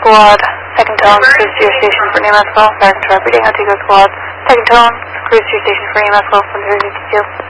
Squad, second tone, cruise to your station for EMS call. American Trap reading, Antigua Squad, second tone, cruise to your station for EMS call from 32.